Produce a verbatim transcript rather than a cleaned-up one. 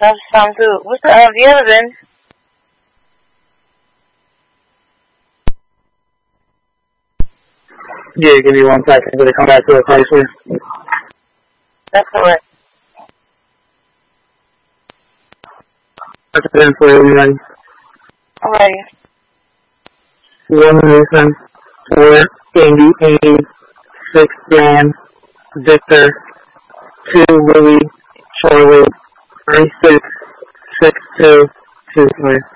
That sounds good. What's the, uh, the other then? Yeah, give me one second. I'm going to come back to a place here. That's correct. That's it for everybody. Alrighty. One Nathan, four Andy, Amy, six Dan, Victor, two Louis, Charlie, three six, six two, two three.